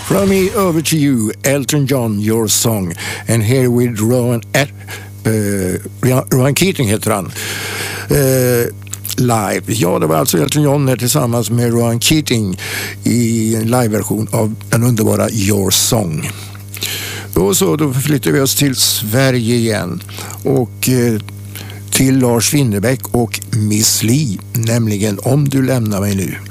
From Me Over To You, Elton John, Your Song. And here with Rowan Keating heter han. Live. Ja, det var alltså Elton John här tillsammans med Rowan Keating i en liveversion av den underbara Your Song. Och så då flyttar vi oss till Sverige igen och till Lars Winnerbäck och Miss Li, nämligen Om du lämnar mig nu.